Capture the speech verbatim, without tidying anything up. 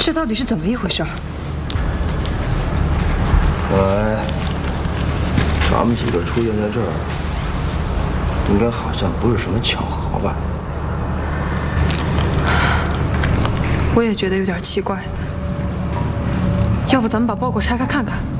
这到底是怎么一回事？ 看来咱们几个出现在这儿，应该好像不是什么巧合吧？ 我也觉得有点奇怪。要不咱们把包裹拆开看看？